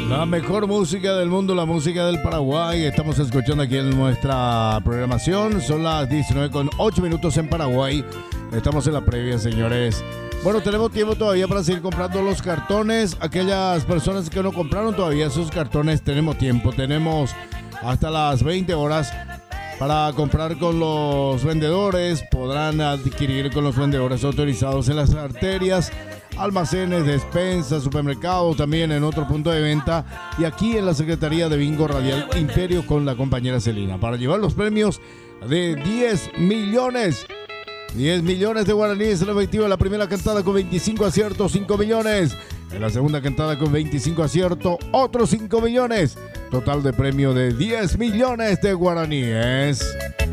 La mejor música del mundo, la música del Paraguay. Estamos escuchando aquí en nuestra programación. Son las 19:08 en Paraguay. Estamos en la previa, señores. Bueno, tenemos tiempo todavía para seguir comprando los cartones. Aquellas personas que no compraron todavía esos cartones, tenemos tiempo. Tenemos hasta las 20 horas para comprar con los vendedores. Podrán adquirir con los vendedores autorizados en las arterias, almacenes, despensas, supermercados, también en otro punto de venta y aquí en la Secretaría de Bingo Radial Imperio con la compañera Celina para llevar los premios de 10 millones. 10 millones de guaraníes en el efectivo en la primera cantada con 25 aciertos, 5 millones. En la segunda cantada con 25 aciertos, otros 5 millones. Total de premio de 10 millones de guaraníes.